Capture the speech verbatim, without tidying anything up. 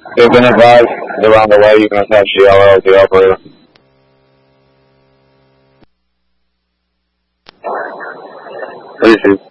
You've been advised they're on the way. You can attach the L L, the operator. Please.